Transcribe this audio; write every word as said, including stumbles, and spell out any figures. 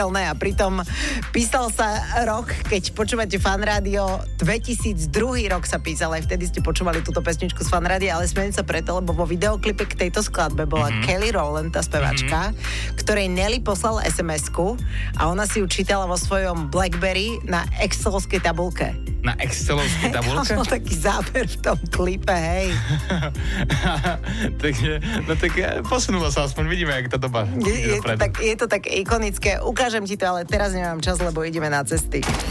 a pritom písal sa rok, keď počúvate Fan Rádio, dvetisícdva rok sa písal, aj vtedy ste počúvali túto pesničku z Fan Rádia, ale smejem sa preto, lebo vo videoklipe k tejto skladbe bola mm-hmm. Kelly Rowland, tá spevačka, mm-hmm. ktorej Nelly poslal es em esku a ona si ju čítala vo svojom Blackberry na excelovskej tabulke. Na excelovskej tabulke? Tam bol taký záber v tom klipe, hej. Takže, no tak posunula sa, aspoň vidíme, jak tá doba je, je, to tak, je to tak ikonické. Ukážem ti to, ale teraz nemám čas, lebo ideme na cesty.